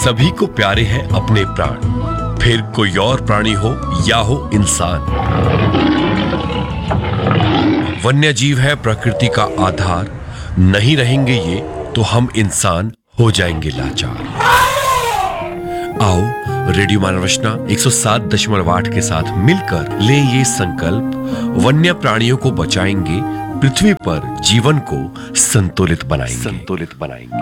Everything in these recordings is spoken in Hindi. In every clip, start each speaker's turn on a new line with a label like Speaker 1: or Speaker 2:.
Speaker 1: सभी को प्यारे हैं अपने प्राण, फिर कोई और प्राणी हो या हो इंसान। वन्य जीव है प्रकृति का आधार, नहीं रहेंगे ये तो हम इंसान हो जाएंगे लाचार। आओ रेडियो मानव रचना 107.8 के साथ मिलकर लें ये संकल्प, वन्य प्राणियों को बचाएंगे, पृथ्वी पर जीवन को संतुलित बनाएंगे।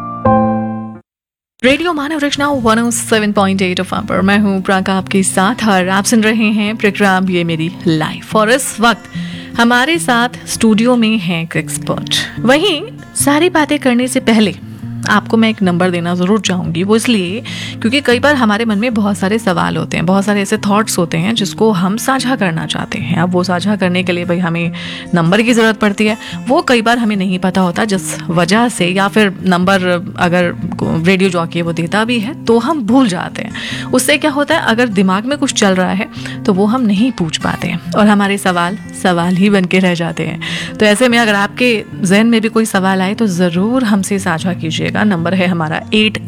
Speaker 2: रेडियो मानव रचना 107.8 FM पर मैं हूँ प्राका आपके साथ और आप सुन रहे हैं प्रोग्राम ये मेरी लाइफ। और इस वक्त हमारे साथ स्टूडियो में है एक एक्सपर्ट। वहीं सारी बातें करने से पहले आपको मैं एक नंबर देना ज़रूर चाहूँगी। वो इसलिए क्योंकि कई बार हमारे मन में बहुत सारे सवाल होते हैं, बहुत सारे ऐसे थॉट्स होते हैं जिसको हम साझा करना चाहते हैं। अब वो साझा करने के लिए भाई हमें नंबर की ज़रूरत पड़ती है। वो कई बार हमें नहीं पता होता, जिस वजह से या फिर नंबर अगर रेडियो जॉकी वो देता भी है तो हम भूल जाते हैं। उससे क्या होता है, अगर दिमाग में कुछ चल रहा है तो वो हम नहीं पूछ पाते हैं और हमारे सवाल ही बन के रह जाते हैं। तो ऐसे में अगर आपके जहन में भी कोई सवाल आए तो ज़रूर हमसे साझा कीजिएगा। नंबर है हमारा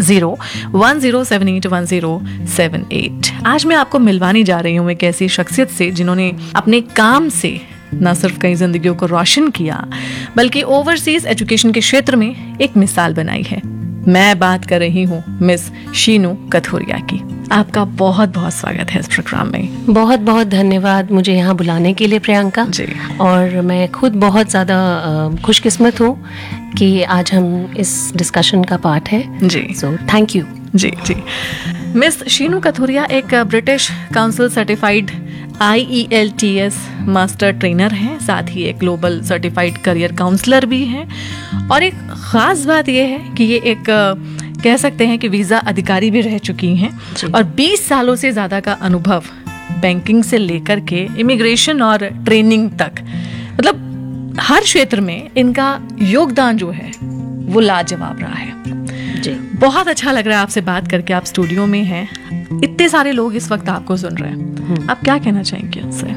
Speaker 2: 8010781078। आज मैं आपको मिलवाने जा रही हूँ एक ऐसी शख्सियत से जिन्होंने अपने काम से न सिर्फ कई जिंदगियों को रोशन किया बल्कि ओवरसीज एजुकेशन के क्षेत्र में एक मिसाल बनाई है। मैं बात कर रही हूँ मिस शीनू कथोरिया की। आपका बहुत बहुत स्वागत है इस प्रोग्राम में।
Speaker 3: बहुत बहुत धन्यवाद मुझे यहाँ बुलाने के लिए प्रियंका जी। और मैं खुद बहुत ज़्यादा खुशकिस्मत हूँ कि आज हम इस डिस्कशन का पार्ट है जी। So thank you
Speaker 2: ji ji. Miss Sheenu Kathoria एक British council certified IELTS master trainer हैं, साथ ही एक ग्लोबल सर्टिफाइड करियर काउंसलर भी हैं। और एक ख़ास बात यह है कि ये एक कह सकते हैं कि वीज़ा अधिकारी भी रह चुकी हैं और 20 सालों से ज़्यादा का अनुभव बैंकिंग से लेकर के इमिग्रेशन और ट्रेनिंग तक, मतलब हर क्षेत्र में इनका योगदान जो है वो लाजवाब रहा है जी। बहुत अच्छा लग रहा है आपसे बात करके। आप स्टूडियो में हैं, इतने सारे लोग इस वक्त आपको सुन रहे हैं, आप क्या कहना चाहेंगे उनसे?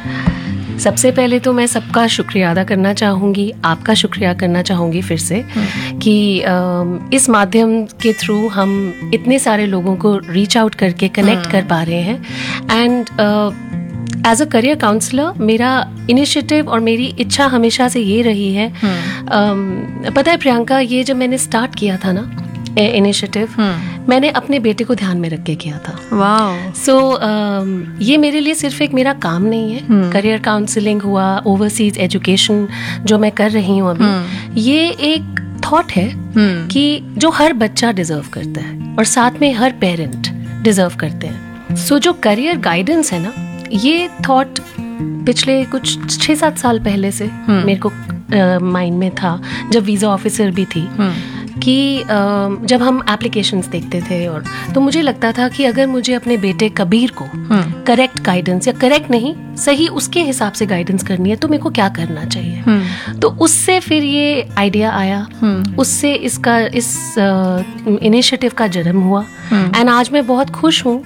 Speaker 3: सबसे पहले तो मैं सबका शुक्रिया अदा करना चाहूँगी, आपका शुक्रिया करना चाहूँगी फिर से कि इस माध्यम के थ्रू हम इतने सारे लोगों को रीच आउट करके कनेक्ट कर पा रहे हैं। And as a career counsellor मेरा इनिशिएटिव और मेरी इच्छा हमेशा से ये रही है। पता है प्रियंका, ये जब मैंने स्टार्ट किया था ना इनिशिएटिव, मैंने अपने बेटे को ध्यान में रख के किया था।
Speaker 2: वाह।
Speaker 3: सो ये मेरे लिए सिर्फ एक मेरा काम नहीं है। करियर काउंसलिंग हुआ, ओवरसीज एजुकेशन जो मैं कर रही हूँ अभी, ये एक थॉट है कि जो हर बच्चा डिजर्व करता है और साथ में हर पेरेंट डिजर्व करते हैं। सो जो करियर गाइडेंस है ना, ये थॉट पिछले कुछ 6-7 साल पहले से मेरे को माइंड में था, जब वीज़ा ऑफिसर भी थी, कि जब हम एप्लीकेशंस देखते थे और तो मुझे लगता था कि अगर मुझे अपने बेटे कबीर को करेक्ट गाइडेंस, या करेक्ट नहीं सही उसके हिसाब से गाइडेंस करनी है, तो मेरे को क्या करना चाहिए। तो उससे फिर ये आइडिया आया, उससे इस इनिशिएटिव का जन्म हुआ। एंड आज मैं बहुत खुश हूँ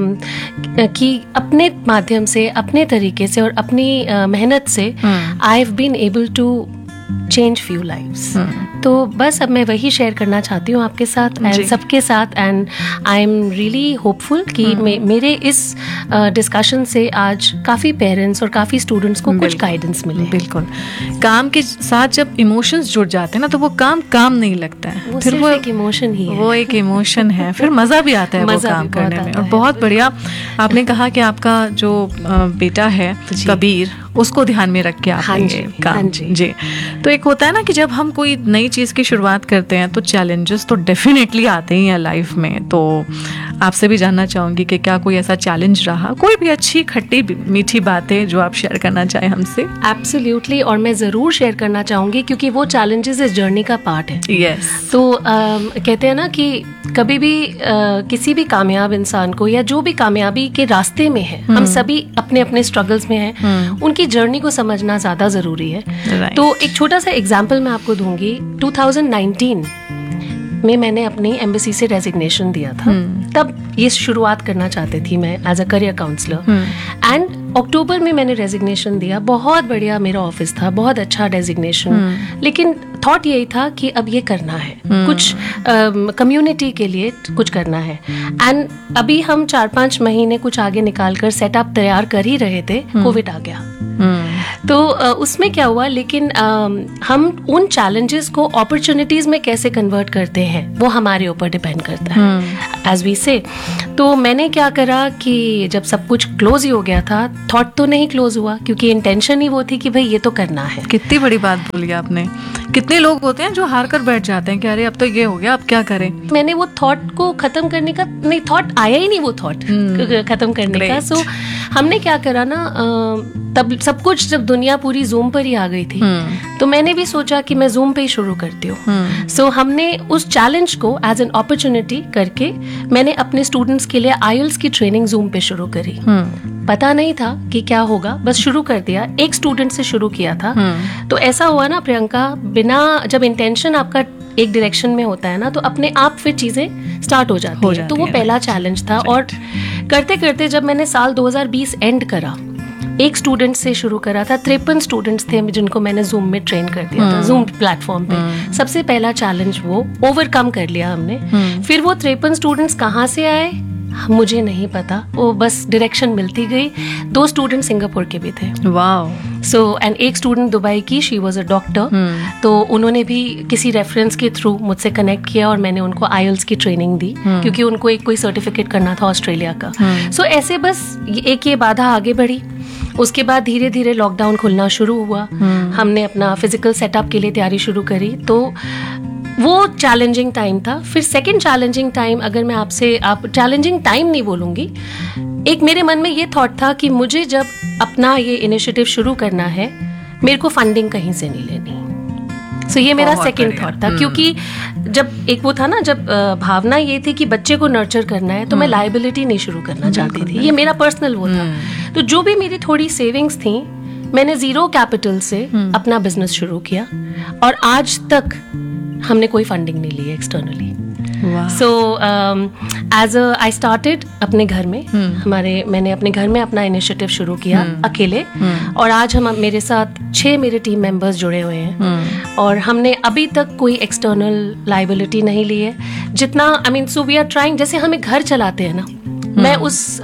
Speaker 3: कि अपने माध्यम से, अपने तरीके से और अपनी मेहनत से I have been able to change few lives. तो बस अब मैं वही शेयर करना चाहती हूँ आपके साथ एंड सबके साथ। And I am really hopeful कि मेरे इस डिस्कशन से आज काफ़ी पेरेंट्स और काफ़ी स्टूडेंट्स को कुछ गाइडेंस मिले।
Speaker 2: बिल्कुल। काम के साथ जब इमोशंस जुड़ जाते हैं ना, तो वो काम नहीं लगता है,
Speaker 3: फिर वो एक इमोशन ही है।
Speaker 2: वो एक इमोशन है, फिर मज़ा भी आता है वो काम करने में। और बहुत बढ़िया आपने कहा कि आपका जो बेटा है कबीर, उसको ध्यान में रख के आप काम जी। तो एक होता है ना कि जब हम कोई नई चीज़ की शुरुआत करते हैं तो चैलेंजेस तो डेफिनेटली आते ही हैं लाइफ में। तो आपसे भी जानना चाहूँगी कि क्या कोई ऐसा चैलेंज रहा, कोई भी अच्छी खट्टी मीठी बातें जो आप शेयर करना चाहें हमसे?
Speaker 3: एब्सोल्युटली, और मैं ज़रूर शेयर करना चाहूँगी क्योंकि वो चैलेंजेस इस जर्नी का पार्ट है।
Speaker 2: यस।
Speaker 3: तो कहते हैं ना कि कभी भी किसी भी कामयाब इंसान को, या जो भी कामयाबी के रास्ते में है, हम सभी अपने अपने स्ट्रगल्स में हैं, उनकी जर्नी को समझना ज़्यादा ज़रूरी है। तो एक छोटा सा एग्जाम्पल मैं आपको दूंगी। 2019 में मैंने अपनी एम्बेसी से रेजिग्नेशन दिया था। तब ये शुरुआत करना चाहती थी मैं as a career counsellor. And October में मैंने रेजिग्नेशन दिया। बहुत बढ़िया मेरा ऑफिस था, बहुत अच्छा डेजिग्नेशन। लेकिन थॉट यही था कि अब ये करना है, कुछ कम्युनिटी के लिए कुछ करना है। एंड अभी हम 4-5 महीने कुछ आगे निकाल कर सेटअप तैयार कर ही रहे थे, कोविड आ गया। तो उसमें क्या हुआ, लेकिन हम उन चैलेंजेस को अपॉर्चुनिटीज में कैसे कन्वर्ट करते हैं वो हमारे ऊपर डिपेंड करता है, एज वी से। तो मैंने क्या करा कि जब सब कुछ क्लोज ही हो गया था, थॉट तो नहीं क्लोज हुआ, क्योंकि इंटेंशन ही वो थी कि भाई ये तो करना है।
Speaker 2: कितनी बड़ी बात बोली आपने। कितने लोग होते हैं जो हार कर बैठ जाते हैं कि अरे अब तो ये हो गया, अब क्या करें।
Speaker 3: मैंने वो थॉट को खत्म करने का नहीं, थॉट आया ही नहीं वो थॉट खत्म करने का। सो हमने क्या करा ना, तब सब कुछ जब दुनिया पूरी जूम पर ही आ गई थी, तो मैंने भी सोचा कि मैं जूम पे ही शुरू करती हूँ। सो हमने उस चैलेंज को एज एन अपॉर्चुनिटी करके मैंने अपने स्टूडेंट्स के लिए आईएलटीएस की ट्रेनिंग जूम पे शुरू करी। पता नहीं था कि क्या होगा, बस शुरू कर दिया। एक स्टूडेंट से शुरू किया था। तो ऐसा हुआ ना प्रियंका, बिना जब इंटेंशन आपका एक डायरेक्शन में होता है ना, तो अपने आप फिर चीजें स्टार्ट हो जाती है। तो वो पहला चैलेंज था। और करते करते जब मैंने साल 2020 एंड करा, एक स्टूडेंट से शुरू करा था, 53 स्टूडेंट्स थे जिनको मैंने जूम में ट्रेन कर दिया था, जूम प्लेटफॉर्म पे। सबसे पहला चैलेंज वो ओवरकम कर लिया हमने। फिर वो 53 स्टूडेंट्स कहाँ से आए मुझे नहीं पता, वो बस डायरेक्शन मिलती गई। 2 स्टूडेंट सिंगापुर के भी थे।
Speaker 2: वाह।
Speaker 3: सो एंड एक स्टूडेंट दुबई की, शी वाज अ डॉक्टर। तो उन्होंने भी किसी रेफरेंस के थ्रू मुझसे कनेक्ट किया और मैंने उनको आईएलटीएस की ट्रेनिंग दी, क्योंकि उनको एक कोई सर्टिफिकेट करना था ऑस्ट्रेलिया का। सो ऐसे बस एक ये बाधा आगे बढ़ी। उसके बाद धीरे धीरे लॉकडाउन खुलना शुरू हुआ। हमने अपना फिजिकल सेटअप के लिए तैयारी शुरू करी। तो वो चैलेंजिंग टाइम था। फिर सेकंड चैलेंजिंग टाइम, अगर मैं आपसे चैलेंजिंग टाइम नहीं बोलूंगी, एक मेरे मन में ये थॉट था कि मुझे जब अपना ये इनिशिएटिव शुरू करना है, मेरे को फंडिंग कहीं से नहीं लेनी। सो ये मेरा सेकंड थॉट था, क्योंकि जब एक वो था ना, जब भावना ये थी कि बच्चे को नर्चर करना है, तो मैं लायबिलिटी नहीं शुरू करना चाहती थी। ये मेरा पर्सनल वो था। तो जो भी मेरी थोड़ी सेविंग्स थी, मैंने 0 कैपिटल से अपना बिजनेस शुरू किया। और आज तक हमने कोई फंडिंग नहीं ली externally. So as I started अपने घर में, मैंने अपने घर में अपना इनिशिएटिव शुरू किया अकेले। और आज मेरे साथ 6 मेरे टीम मेंबर्स जुड़े हुए हैं। और हमने अभी तक कोई एक्सटर्नल लायबिलिटी नहीं ली है। जितना सो वी आर ट्राइंग, जैसे हम एक घर चलाते हैं ना, मैं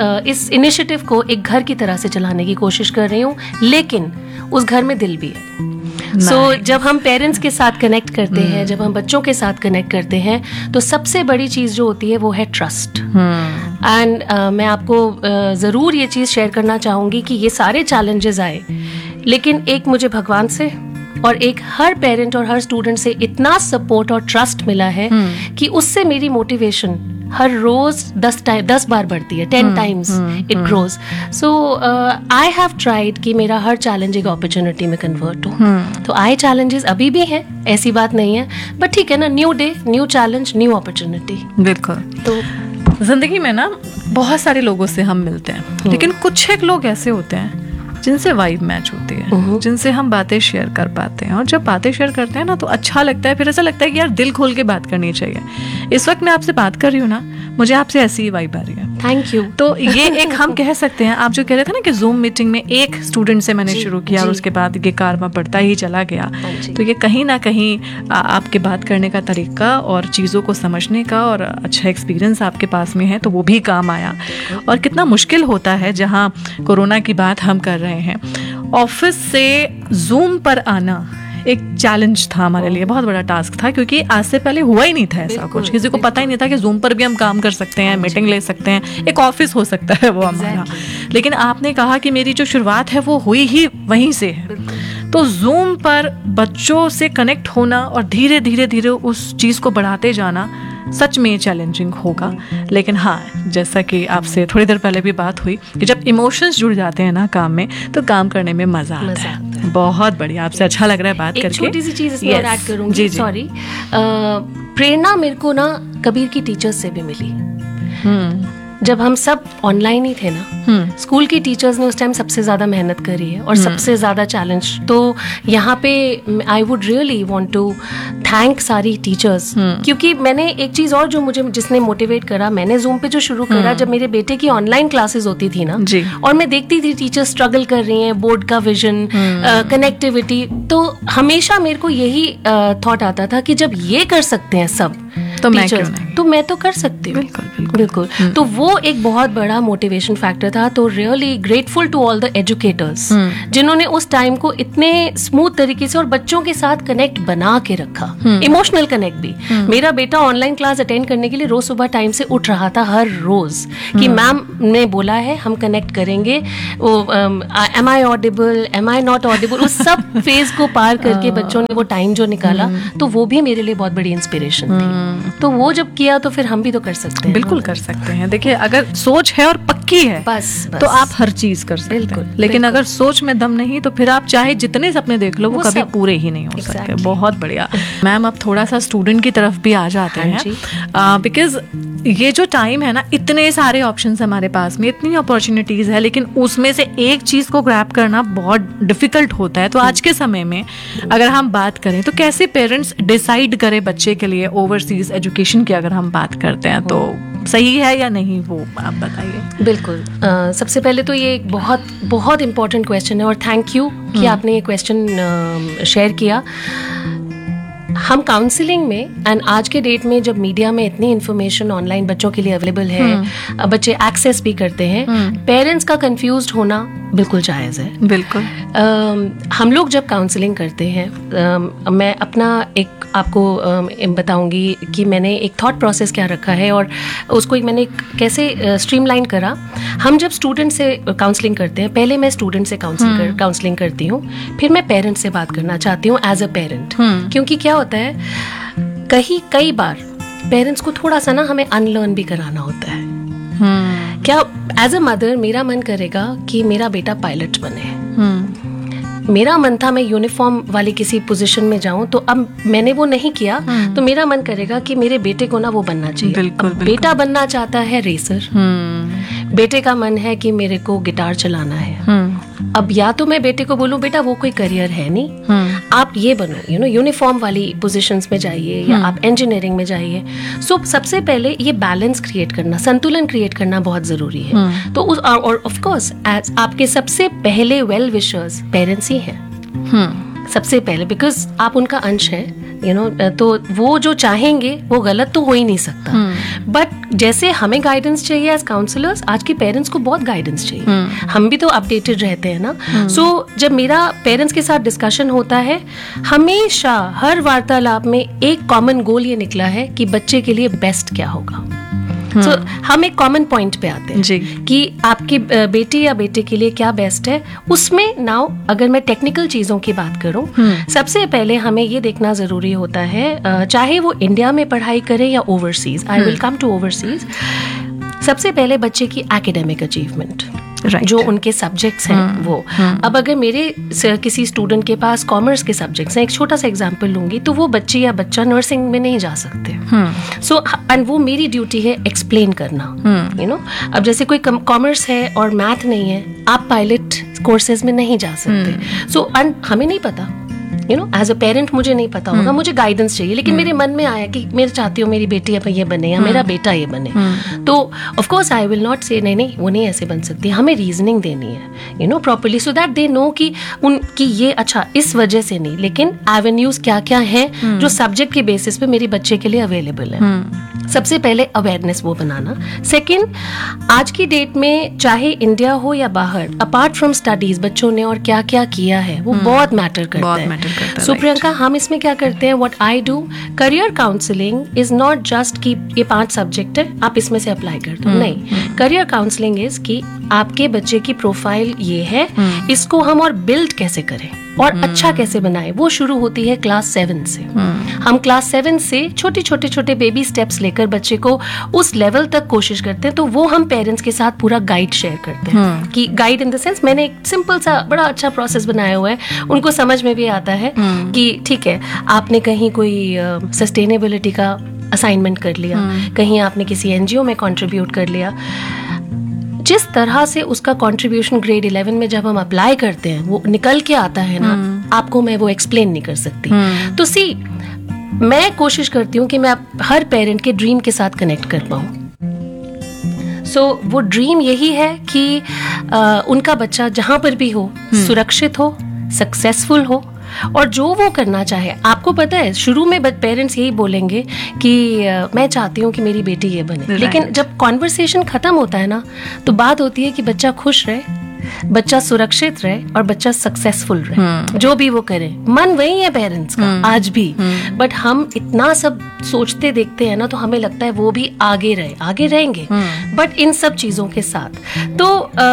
Speaker 3: इस इनिशिएटिव को एक घर की तरह से चलाने की कोशिश कर रही हूँ, लेकिन उस घर में दिल भी है। सो जब हम पेरेंट्स के साथ कनेक्ट करते हैं, जब हम बच्चों के साथ कनेक्ट करते हैं, तो सबसे बड़ी चीज जो होती है वो है ट्रस्ट। एंड मैं आपको जरूर ये चीज शेयर करना चाहूंगी कि ये सारे चैलेंजेस आए, लेकिन एक मुझे भगवान से और एक हर पेरेंट और हर स्टूडेंट से इतना सपोर्ट और ट्रस्ट मिला है कि उससे मेरी मोटिवेशन हर रोज 10 बार बढ़ती है, 10 times it grows. So I have tried कि मेरा हर चैलेंज एक अपॉर्चुनिटी में कन्वर्ट हो। तो आए चैलेंजेस अभी भी हैं, ऐसी बात नहीं है, बट ठीक है ना, new day, new challenge, new opportunity.
Speaker 2: बिल्कुल। तो जिंदगी में ना बहुत सारे लोगों से हम मिलते हैं, लेकिन कुछ एक लोग ऐसे होते हैं जिनसे वाइब मैच होती है, जिनसे हम बातें शेयर कर पाते हैं। और जब बातें शेयर करते हैं ना, तो अच्छा लगता है। फिर ऐसा लगता है कि यार दिल खोल के बात करनी चाहिए। इस वक्त मैं आपसे बात कर रही हूँ ना, मुझे आपसे ऐसी ही वाइब आ रही है।
Speaker 3: Thank you.
Speaker 2: तो ये एक हम कह सकते हैं, आप जो कह रहे थे ना कि जूम मीटिंग में एक स्टूडेंट से मैंने शुरू किया और उसके बाद ये कारवा बढ़ता ही चला गया। तो ये कहीं ना कहीं आपके बात करने का तरीका और चीज़ों को समझने का और अच्छा एक्सपीरियंस आपके पास में है, तो वो भी काम आया। और कितना मुश्किल होता है, जहाँ कोरोना की बात हम कर रहे हैं, ऑफिस से जूम पर आना एक चैलेंज था हमारे लिए, बहुत बड़ा टास्क था, क्योंकि आज से पहले हुआ ही नहीं था ऐसा कुछ। किसी को पता ही नहीं था कि जूम पर भी हम काम कर सकते हैं, मीटिंग ले सकते हैं, एक ऑफिस हो सकता है वो हमारा। लेकिन आपने कहा कि मेरी जो शुरुआत है वो हुई ही वहीं से है। तो जूम पर बच्चों से कनेक्ट होना और धीरे धीरे धीरे उस चीज़ को बढ़ाते जाना सच में चैलेंजिंग होगा। लेकिन हाँ, जैसा कि आपसे थोड़ी देर पहले भी बात हुई कि जब इमोशंस जुड़ जाते हैं ना काम में, तो काम करने में मजा आता है। बहुत बढ़िया, आपसे अच्छा लग रहा है बात करके।
Speaker 3: छोटी सी चीज इसमें और ऐड करूंगी, सॉरी। प्रेरणा मेरे को ना कबीर की टीचर्स से भी मिली। जब हम सब ऑनलाइन ही थे ना, स्कूल की टीचर्स ने उस टाइम सबसे ज्यादा मेहनत करी है और सबसे ज्यादा चैलेंज। तो यहाँ पे I would really want to thank सारी टीचर्स, क्योंकि मैंने एक चीज और जो मुझे जिसने मोटिवेट करा, मैंने जूम पे जो शुरू करा जब मेरे बेटे की ऑनलाइन क्लासेस होती थी ना, और मैं देखती थी टीचर्स स्ट्रगल कर रही हैं, बोर्ड का विजन, कनेक्टिविटी, तो हमेशा मेरे को यही थॉट आता था कि जब ये कर सकते हैं सब
Speaker 2: तो
Speaker 3: टीचर्स, तो मैं तो कर सकती हूँ। बिल्कुल। तो वो एक बहुत बड़ा मोटिवेशन फैक्टर था। तो really grateful to all the educators जिन्होंने उस टाइम को इतने स्मूथ तरीके से और बच्चों के साथ कनेक्ट बना के रखा, इमोशनल कनेक्ट भी। मेरा बेटा ऑनलाइन क्लास अटेंड करने के लिए रोज सुबह टाइम से उठ रहा था हर रोज कि मैम ने बोला है हम कनेक्ट करेंगे, M I audible, M I not Audible, उस सब फेज को पार करके बच्चों ने वो टाइम जो निकाला, तो वो भी मेरे लिए बहुत बड़ी इंस्पिरेशन थी। तो वो जब किया तो फिर हम भी तो कर सकते हैं।
Speaker 2: बिल्कुल कर सकते हैं। देखिए, अगर सोच है और पक्की है
Speaker 3: बस
Speaker 2: तो आप हर चीज कर सकते हैं। लेकिन अगर सोच में दम नहीं तो फिर आप चाहे जितने सपने देख लो वो कभी पूरे ही नहीं हो सकते। बहुत बढ़िया मैम, अब थोड़ा सा स्टूडेंट की तरफ भी आ जाते हैं, बिकॉज ये जो टाइम है ना, इतने सारे ऑप्शंस हमारे पास में, इतनी अपॉर्चुनिटीज है, लेकिन उसमें से एक चीज को ग्रैब करना बहुत डिफिकल्ट होता है। तो आज के समय में अगर हम बात करें तो कैसे पेरेंट्स डिसाइड करें बच्चे के लिए ओवरसीज एजुकेशन की, अगर हम बात करते हैं तो सही है या नहीं, वो आप बताइए।
Speaker 3: बिल्कुल। सबसे पहले तो ये एक बहुत बहुत इम्पोर्टेंट क्वेश्चन है और थैंक यू कि आपने ये क्वेश्चन शेयर किया। हम काउंसलिंग में एंड आज के डेट में जब मीडिया में इतनी इन्फॉर्मेशन ऑनलाइन बच्चों के लिए अवेलेबल है, बच्चे एक्सेस भी करते हैं, पेरेंट्स का कंफ्यूज्ड होना बिल्कुल जायज़ है।
Speaker 2: बिल्कुल।
Speaker 3: हम लोग जब काउंसलिंग करते हैं, मैं अपना एक आपको बताऊंगी कि मैंने एक थॉट प्रोसेस क्या रखा है और उसको एक मैंने कैसे स्ट्रीमलाइन करा। हम जब स्टूडेंट से काउंसलिंग करते हैं, पहले मैं स्टूडेंट से काउंसलिंग करती हूँ, फिर मैं पेरेंट से बात करना चाहती हूँ एज अ पेरेंट, क्योंकि क्या होता है कई बार पेरेंट्स को थोड़ा सा ना हमें अनलर्न भी कराना होता है। क्या एज अ मदर मेरा मन करेगा कि मेरा बेटा पायलट बने, मेरा मन था मैं यूनिफॉर्म वाली किसी पोजीशन में जाऊं, तो अब मैंने वो नहीं किया, तो मेरा मन करेगा कि मेरे बेटे को ना वो बनना चाहिए।
Speaker 2: बिल्कुल,
Speaker 3: बेटा बनना चाहता है रेसर, बेटे का मन है कि मेरे को गिटार चलाना है। अब या तो मैं बेटे को बोलूं बेटा वो कोई करियर है नहीं, आप ये बनो, यूनिफॉर्म वाली पोजीशंस में जाइए या आप इंजीनियरिंग में जाइए। सो सबसे पहले ये बैलेंस क्रिएट करना, संतुलन क्रिएट करना बहुत जरूरी है। तो उस और ऑफ कोर्स आपके सबसे पहले वेल विशर्स पेरेंट्स ही हैं सबसे पहले, बिकॉज आप उनका अंश है, तो वो जो चाहेंगे वो गलत तो हो ही नहीं सकता। बट जैसे हमें गाइडेंस चाहिए एज काउंसलर्स, आज के पेरेंट्स को बहुत गाइडेंस चाहिए। हम भी तो अपडेटेड रहते हैं ना। सो जब मेरा पेरेंट्स के साथ डिस्कशन होता है, हमेशा हर वार्तालाप में एक कॉमन गोल ये निकला है कि बच्चे के लिए बेस्ट क्या होगा। So, हम एक कॉमन पॉइंट पे आते हैं कि आपकी बेटी या बेटे के लिए क्या बेस्ट है। उसमें नाउ अगर मैं टेक्निकल चीजों की बात करूं, सबसे पहले हमें ये देखना जरूरी होता है, चाहे वो इंडिया में पढ़ाई करे या overseas, I will come to overseas. सबसे पहले बच्चे की एकेडमिक अचीवमेंट, जो उनके सब्जेक्ट्स हैं वो। अब अगर मेरे किसी स्टूडेंट के पास कॉमर्स के सब्जेक्ट्स हैं, एक छोटा सा एग्जांपल लूंगी, तो वो बच्ची या बच्चा नर्सिंग में नहीं जा सकते। सो एंड वो मेरी ड्यूटी है एक्सप्लेन करना, अब जैसे कोई कॉमर्स है और मैथ नहीं है, आप पायलट कोर्सेज में नहीं जा सकते। सो हमें नहीं पता, एज अ पेरेंट मुझे नहीं पता होगा, मुझे गाइडेंस चाहिए, लेकिन मेरे मन में आया कि मैं चाहती हूँ मेरी बेटी ये बने या मेरा बेटा ये बने, तो of course I will not से नहीं वो नहीं ऐसे बन सकती। हमें रीजनिंग देनी है properly, so that they know कि उनकी ये अच्छा इस वजह से नहीं, लेकिन एवेन्यूज क्या क्या हैं जो सब्जेक्ट के बेसिस पे मेरे बच्चे के लिए अवेलेबल है। सबसे पहले अवेयरनेस वो बनाना। सेकेंड, आज की डेट में चाहे इंडिया हो या बाहर, अपार्ट फ्रॉम स्टडीज बच्चों ने और क्या क्या किया है वो बहुत मैटर करता है। सो प्रियंका, हम इसमें क्या करते हैं, what I do, career counselling is not just कि ये 5 सब्जेक्ट है आप इसमें से अप्लाई कर दो, नहीं। करियर काउंसलिंग इज कि आपके बच्चे की प्रोफाइल ये है, इसको हम और बिल्ड कैसे करें और अच्छा कैसे बनाए, वो शुरू होती है क्लास 7 से। हम क्लास 7 से छोटे बेबी स्टेप्स लेकर बच्चे को उस लेवल तक कोशिश करते हैं। तो वो हम पेरेंट्स के साथ पूरा गाइड शेयर करते हैं कि गाइड इन द सेंस मैंने एक सिंपल सा बड़ा अच्छा प्रोसेस बनाया हुआ है, उनको समझ में भी आता है कि ठीक है आपने कहीं कोई सस्टेनेबिलिटी का असाइनमेंट कर लिया, कहीं आपने किसी एनजीओ में कंट्रीब्यूट कर लिया, जिस तरह से उसका कंट्रीब्यूशन ग्रेड 11 में जब हम अप्लाई करते हैं वो निकल के आता है ना, आपको मैं वो एक्सप्लेन नहीं कर सकती। तो सी, मैं कोशिश करती हूँ कि मैं हर पेरेंट के ड्रीम के साथ कनेक्ट कर पाऊँ। सो वो ड्रीम यही है कि उनका बच्चा जहाँ पर भी हो सुरक्षित हो, सक्सेसफुल हो और जो वो करना चाहे। आपको पता है शुरू में पेरेंट्स यही बोलेंगे कि मैं चाहती हूँ कि मेरी बेटी ये बने, लेकिन जब कॉन्वर्सेशन खत्म होता है ना, तो बात होती है कि बच्चा खुश रहे, बच्चा सुरक्षित रहे और बच्चा सक्सेसफुल रहे। जो भी वो करे, मन वही है पेरेंट्स का आज भी, बट हम इतना सब सोचते देखते हैं ना, तो हमें लगता है वो भी आगे रहेंगे, बट इन सब चीजों के साथ तो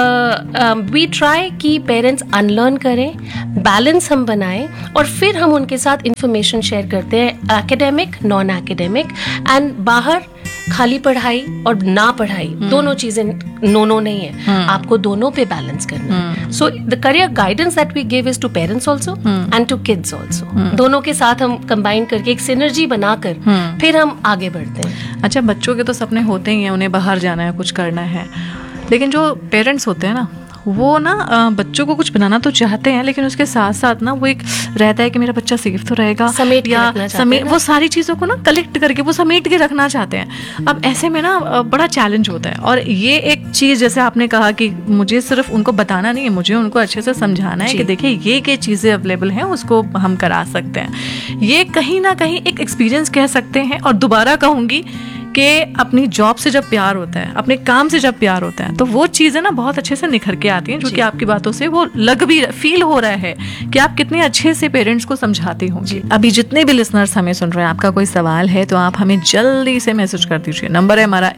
Speaker 3: वी ट्राई कि पेरेंट्स अनलर्न करें, बैलेंस हम बनाएं और फिर हम उनके साथ इंफॉर्मेशन शेयर करते हैं, एकेडमिक, नॉन एकेडमिक, एंड बाहर खाली पढ़ाई और ना पढ़ाई दोनों चीजें नो नहीं है, आपको दोनों पे बैलेंस करना है। So the career guidance that we give is to parents also and to kids also, दोनों के साथ हम कंबाइन करके एक सिनर्जी बनाकर फिर हम आगे बढ़ते हैं।
Speaker 2: अच्छा, बच्चों के तो सपने होते ही हैं, उन्हें बाहर जाना है, कुछ करना है, लेकिन जो पेरेंट्स होते हैं ना, वो ना बच्चों को कुछ बनाना तो चाहते हैं, लेकिन उसके साथ साथ ना वो एक रहता है कि मेरा बच्चा सेफ तो रहेगा, वो सारी चीज़ों को ना कलेक्ट करके वो समेट के रखना चाहते हैं। अब ऐसे में ना बड़ा चैलेंज होता है, और ये एक चीज़ जैसे आपने कहा कि मुझे सिर्फ उनको बताना नहीं है, मुझे उनको अच्छे से समझाना है कि देखिए ये चीज़ें अवेलेबल हैं, उसको हम करा सकते हैं। ये कहीं ना कहीं एक एक्सपीरियंस कह सकते हैं। और दोबारा कहूँगी कि अपनी जॉब से जब प्यार होता है, अपने काम से जब प्यार होता है, तो वो चीज़ें ना बहुत अच्छे से निखर के आती हैं, जो कि आपकी बातों से वो फील हो रहा है कि आप कितने अच्छे से पेरेंट्स को समझाते होंगे। अभी जितने भी लिसनर्स हमें सुन रहे हैं, आपका कोई सवाल है तो आप हमें जल्दी से मैसेज कर दीजिए। नंबर है हमारा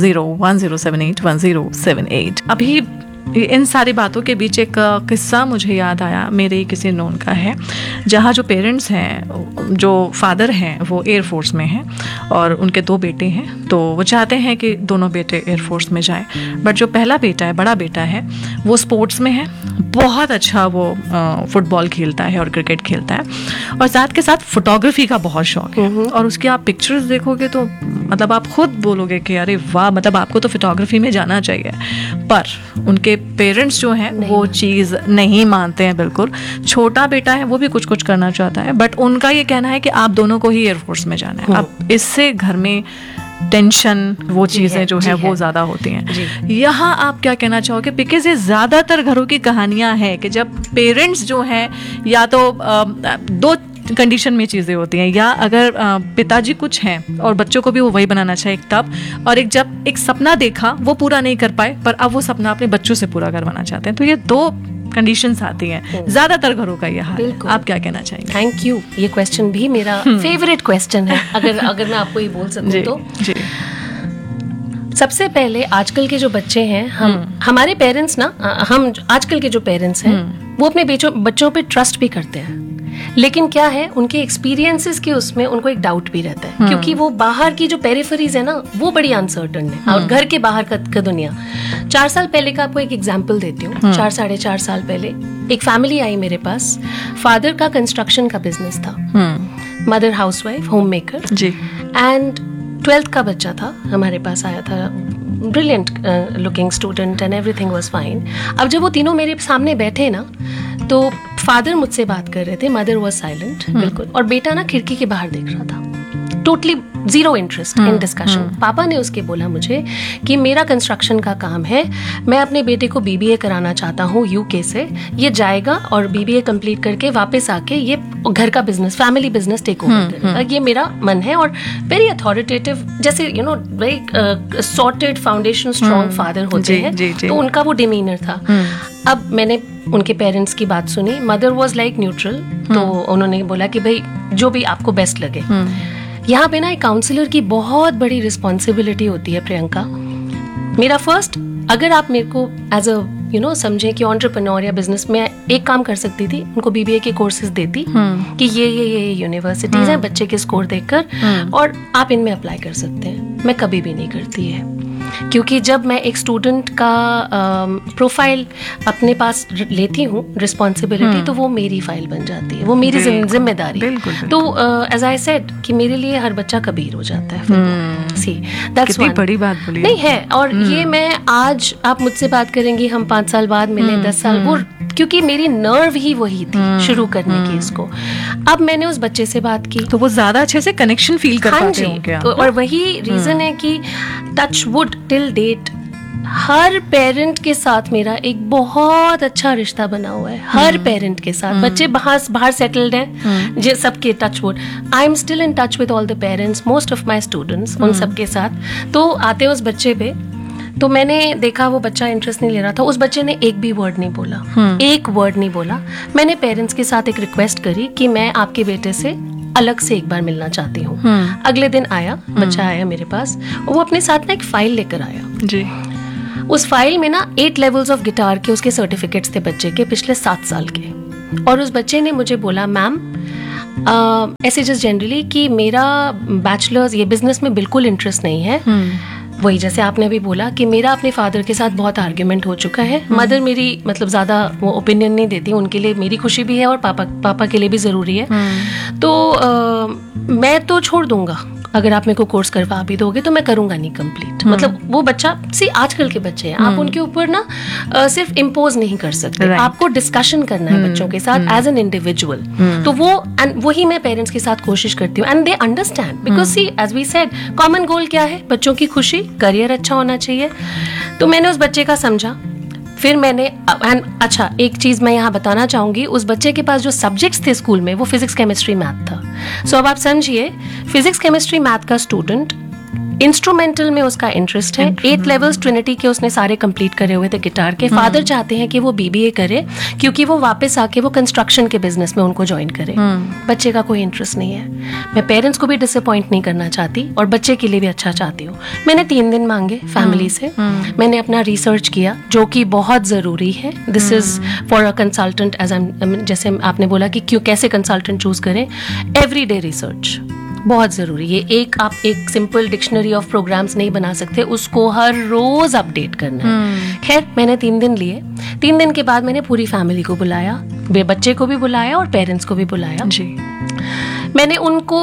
Speaker 2: 8010781078। अभी इन सारी बातों के बीच एक किस्सा मुझे याद आया, मेरे किसी नोन का है, जहाँ जो पेरेंट्स हैं, जो फादर हैं वो एयरफोर्स में हैं और उनके 2 बेटे हैं, तो वो चाहते हैं कि दोनों बेटे एयरफोर्स में जाएं। बट जो पहला बेटा है, बड़ा बेटा है, वो स्पोर्ट्स में है, बहुत अच्छा वो फुटबॉल खेलता है और क्रिकेट खेलता है, और साथ के साथ फोटोग्राफी का बहुत शौक है। और उसकी आप पिक्चर्स देखोगे तो मतलब आप खुद बोलोगे कि अरे वाह, मतलब आपको तो फोटोग्राफी में जाना चाहिए। पर उनके पेरेंट्स जो हैं वो चीज़ नहीं मानते हैं बिल्कुल। छोटा बेटा है, वो भी कुछ कुछ करना चाहता है, बट उनका ये कहना है कि आप दोनों को ही एयरफोर्स में जाना है। अब इससे घर में टेंशन, वो चीज़ें जो है वो ज़्यादा होती हैं। यहाँ आप क्या कहना चाहोगे? बिकॉज ये ज़्यादातर घरों की कहानियाँ हैं कि जब पेरेंट्स जो हैं, या तो 2 कंडीशन में चीज़ें होती हैं, या अगर पिताजी कुछ हैं और बच्चों को भी वो वही बनाना चाहिए तब, और एक जब एक सपना देखा वो पूरा नहीं कर पाए, पर अब वो सपना अपने बच्चों से पूरा करवाना चाहते हैं। तो ये 2 कंडीशंस आती हैं ज्यादातर घरों का, ये हाल है। आप क्या कहना चाहेंगे?
Speaker 3: थैंक यू, ये क्वेश्चन भी मेरा फेवरेट क्वेश्चन है, अगर मैं आपको ये बोल सकूं तो। जी। सबसे पहले आजकल के जो बच्चे हैं, हमारे पेरेंट्स ना, हम आजकल के जो पेरेंट्स हैं वो अपने बच्चों पे ट्रस्ट भी करते हैं, लेकिन क्या है, उनके एक्सपीरियंसेस के उसमें उनको एक डाउट भी रहता है, क्योंकि वो बाहर की जो पेरिफेरीज है ना, वो बड़ी अनसर्टन है, और घर के बाहर का दुनिया। 4 साल पहले का आपको एक एग्जांपल देती हूँ। 4 साढ़े 4 साल पहले एक फैमिली आई मेरे पास। फादर का कंस्ट्रक्शन का बिजनेस था, mother housewife, home maker ji, and 12th का बच्चा था, हमारे पास आया था, brilliant looking student and everything was fine. अब जब वो तीनों मेरे सामने बैठे ना, तो फादर मुझसे बात कर रहे थे, मदर वाज साइलेंट बिल्कुल, और बेटा ना खिड़की के बाहर देख रहा था, totally zero interest in discussion. पापा ने उसके बोला मुझे कि मेरा कंस्ट्रक्शन का काम है, मैं अपने बेटे को BBA कराना चाहता हूँ यूके से, ये जाएगा और BBA कंप्लीट करके वापस आके ये घर का business, family business take over करेगा, ये मेरा मन है। और वेरी अथॉरिटेटिव, जैसे you know very sorted foundation strong father होते हैं, तो उनका वो डिमीनर था। अब मैंने उनके पेरेंट्स की बात सुनी, मदर वॉज लाइक न्यूट्रल, तो उन्होंने बोला कि भाई जो भी आपको बेस्ट लगे। यहाँ पे ना एक काउंसलर की बहुत बड़ी रिस्पॉन्सिबिलिटी होती है प्रियंका। मेरा फर्स्ट, अगर आप मेरे को एज अ समझे कि एंटरप्रेन्योर या बिजनेस में एक काम कर सकती थी, उनको BBA के कोर्सेज देती कि ये यूनिवर्सिटीज हैं, बच्चे के स्कोर देखकर, और आप इनमें अप्लाई कर सकते हैं। मैं कभी भी नहीं करती है। क्योंकि जब मैं एक स्टूडेंट का प्रोफाइल अपने पास लेती हूँ रिस्पॉन्सिबिलिटी, तो वो मेरी फाइल बन जाती है, वो मेरी जिम्मेदारी। तो एज आई सेड कि मेरे लिए हर बच्चा कबीर हो जाता है। सी दैट्स
Speaker 2: कितनी बड़ी बात बोली
Speaker 3: नहीं है। और ये मैं आज, आप मुझसे बात करेंगी, हम 5 साल बाद मिले, 10 साल, वो क्योंकि मेरी नर्व ही वही थी शुरू करने की इसको। अब मैंने उस बच्चे से बात की
Speaker 2: तो वो ज्यादा अच्छे से कनेक्शन फील कर पाते होंगे आप।
Speaker 3: तो और वही रीजन है कि टच वुड टिल डेट हर पेरेंट के साथ मेरा एक बहुत अच्छा रिश्ता बना हुआ है, हर पेरेंट के साथ। बच्चे बाहर सेटल्ड हैं, जे सबके touch wood, I am still in touch with all the parents, most of my students, उन सबके साथ। तो आते हैं उस बच्चे पे, तो मैंने देखा वो बच्चा इंटरेस्ट नहीं ले रहा था। उस बच्चे ने एक भी वर्ड नहीं बोला, एक वर्ड नहीं बोला। मैंने पेरेंट्स के साथ एक रिक्वेस्ट करी कि मैं आपके बेटे से अलग से एक बार मिलना चाहती हूँ। अगले दिन आया, बच्चा आया मेरे पास, और वो अपने साथ ना एक फाइल लेकर आया
Speaker 2: जी।
Speaker 3: उस फाइल में ना 8 लेवल्स ऑफ गिटार के उसके सर्टिफिकेट्स थे बच्चे के, पिछले 7 साल के। और उस बच्चे ने मुझे बोला, मैम ऐसे जस्ट जनरली कि मेरा बैचलर्स ये बिजनेस में बिल्कुल इंटरेस्ट नहीं है। वही जैसे आपने भी बोला कि मेरा अपने फादर के साथ बहुत आर्ग्यूमेंट हो चुका है। मदर मेरी मतलब ज़्यादा वो ओपिनियन नहीं देती, उनके लिए मेरी खुशी भी है और पापा के लिए भी ज़रूरी है। तो मैं तो छोड़ दूंगा, अगर आप मेरे को कोर्स करवा भी दोगे तो मैं करूंगा नहीं कंप्लीट। मतलब वो बच्चा, सी आजकल के बच्चे हैं, आप उनके ऊपर ना सिर्फ इम्पोज नहीं कर सकते, आपको डिस्कशन करना है बच्चों के साथ एज एन इंडिविजुअल। तो वो वही मैं पेरेंट्स के साथ कोशिश करती हूँ, and they understand, because C as we said common goal क्या है, बच्चों की खुशी, करियर अच्छा होना चाहिए। तो मैंने उस बच्चे का समझा, फिर मैंने अच्छा एक चीज मैं यहाँ बताना चाहूंगी, उस बच्चे के पास जो सब्जेक्ट्स थे स्कूल में वो फिजिक्स केमिस्ट्री मैथ था। सो अब आप समझिए, फिजिक्स केमिस्ट्री मैथ का स्टूडेंट, इंस्ट्रूमेंटल में उसका इंटरेस्ट है, 8 लेवल्स ट्रिनिटी के उसने सारे कंप्लीट करे हुए थे गिटार के। फादर चाहते हैं कि वो BBA करे क्योंकि वो वापस आके वो कंस्ट्रक्शन के बिजनेस में उनको ज्वाइन करे। बच्चे का कोई इंटरेस्ट नहीं है। मैं पेरेंट्स को भी डिसअपॉइंट नहीं करना चाहती और बच्चे के लिए भी अच्छा चाहती हूँ। मैंने 3 दिन मांगे फैमिली से, मैंने अपना रिसर्च किया जो कि बहुत जरूरी है। This is for a consultant, as जैसे आपने बोला कि क्यों कैसे कंसल्टेंट चूज करें, एवरीडे रिसर्च बहुत ज़रूरी है। आप एक सिंपल डिक्शनरी ऑफ प्रोग्राम्स नहीं बना सकते, उसको हर रोज अपडेट करना है। खैर मैंने 3 दिन लिए। 3 दिन के बाद मैंने पूरी फैमिली को बुलाया, बच्चे को भी बुलाया और पेरेंट्स को भी बुलाया जी। मैंने उनको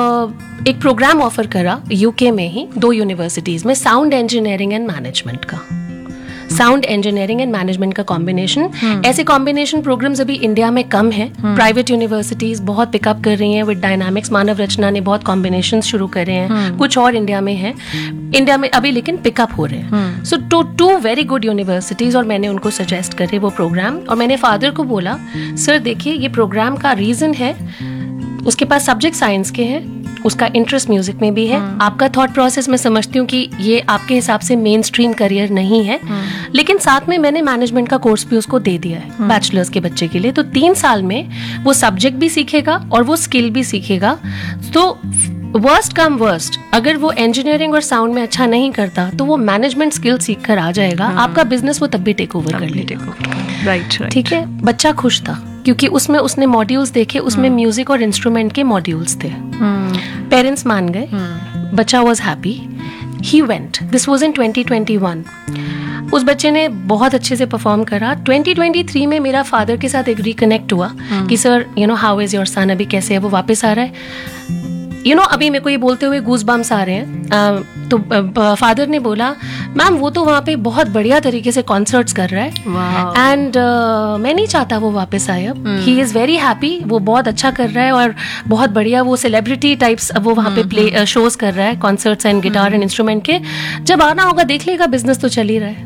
Speaker 3: एक प्रोग्राम ऑफर करा UK में ही 2 यूनिवर्सिटीज में, साउंड इंजीनियरिंग एंड मैनेजमेंट का। साउंड इंजीनियरिंग एंड मैनेजमेंट का कॉम्बिनेशन, ऐसे कॉम्बिनेशन प्रोग्राम्स अभी इंडिया में कम है। प्राइवेट यूनिवर्सिटीज बहुत पिकअप कर रही हैं विद डायनामिक्स, मानव रचना ने बहुत कॉम्बिनेशन शुरू करे हैं, कुछ और इंडिया में है, इंडिया में अभी लेकिन पिकअप हो रहे हैं। सो 2 वेरी गुड यूनिवर्सिटीज, और मैंने उनको सजेस्ट करे वो प्रोग्राम। और मैंने फादर को बोला, सर देखिए ये प्रोग्राम का रीजन है, उसके पास सब्जेक्ट साइंस के हैं, उसका इंटरेस्ट म्यूजिक में भी है। आपका थॉट प्रोसेस मैं समझती हूँ कि ये आपके हिसाब से मेन स्ट्रीम करियर नहीं है, लेकिन साथ में मैंने मैनेजमेंट का कोर्स भी उसको दे दिया है बैचलर्स के बच्चे के लिए। तो 3 साल में वो सब्जेक्ट भी सीखेगा और वो स्किल भी सीखेगा। तो वर्स्ट कम वर्स्ट, अगर वो इंजीनियरिंग और साउंड में अच्छा नहीं करता तो वो मैनेजमेंट स्किल सीख कर आ जाएगा, आपका बिजनेस वो तब भी टेक ओवर कर लेगा।
Speaker 2: राइट,
Speaker 3: ठीक है। बच्चा खुश था क्योंकि उसमें उसने मॉड्यूल्स देखे, उसमें म्यूजिक और इंस्ट्रूमेंट के मॉड्यूल्स थे। पेरेंट्स मान गए, बच्चा was happy, he went. This was in 2021। उस बच्चे ने बहुत अच्छे से परफॉर्म करा। 2023 में मेरा फादर के साथ एक रिकनेक्ट हुआ कि sir how is your son, अभी कैसे है, वो वापस आ रहा है। अभी मेरे को ये बोलते हुए गूज बम्स आ रहे हैं। तो फादर ने बोला, मैम वो तो वहाँ पे बहुत बढ़िया तरीके से कॉन्सर्ट्स कर रहा है, एंड मैं नहीं चाहता वो वापस आए। अब ही इज़ वेरी हैप्पी, वो बहुत अच्छा कर रहा है और बहुत बढ़िया वो सेलिब्रिटी टाइप्स वो वहाँ पे प्ले शोज कर रहा है, concerts and guitar and instrument के। जब आना होगा देख लेगा, बिजनेस तो चल ही रहा है।